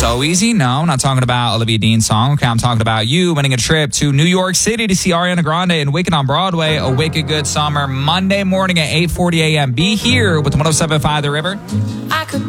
So Easy? No, I'm not talking about Olivia Dean's song. Okay, I'm talking about you winning a trip to New York City to see Ariana Grande and Wicked on Broadway, A Wicked Good Summer, Monday morning at 8:40 a.m. Be here with 107.5 The River.